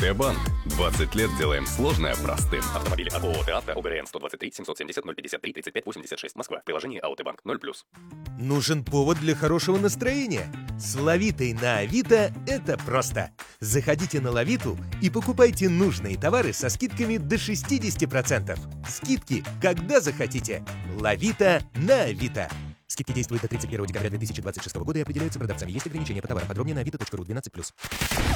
Банк. 20 лет делаем сложное простым. Автомобили от ООО «ТАВТО», ОГРН 123 770 053 35 86, Москва. Приложение АОТБанк 0+. Нужен повод для хорошего настроения. С Лавитой на Авито это просто. Заходите на Лавиту и покупайте нужные товары со скидками до 60%. Скидки, когда захотите. Лавита на Авито. Скидки действуют до 31 декабря 2026 года и определяются продавцами. Есть ограничения по товарам. Подробнее на avito.ru 12+.